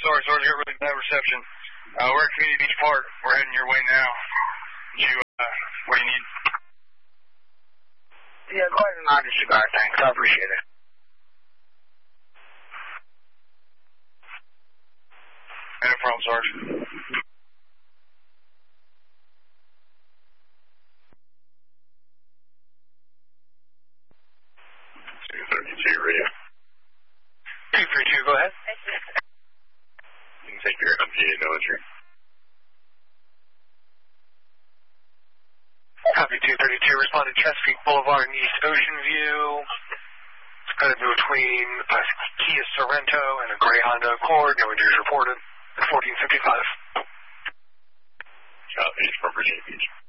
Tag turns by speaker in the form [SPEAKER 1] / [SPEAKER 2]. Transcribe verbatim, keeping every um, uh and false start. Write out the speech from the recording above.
[SPEAKER 1] sorry, sorry to get really bad reception. Uh, we're at Community Beach Park. We're heading your way now. You, uh, what do you need?
[SPEAKER 2] Yeah, go ahead and nod your cigar, thanks. I appreciate it.
[SPEAKER 1] No problem, Sarge. two thirty-two, radio.
[SPEAKER 3] two thirty-two, go ahead.
[SPEAKER 1] You can take your M P A military.
[SPEAKER 3] Copy two thirty-two, responding Chesapeake Boulevard and East Ocean View. It's going to be between a Kia Sorento and a gray Honda Accord. No injuries reported. fourteen fifty-five.
[SPEAKER 1] Southeast from Virginia Beach.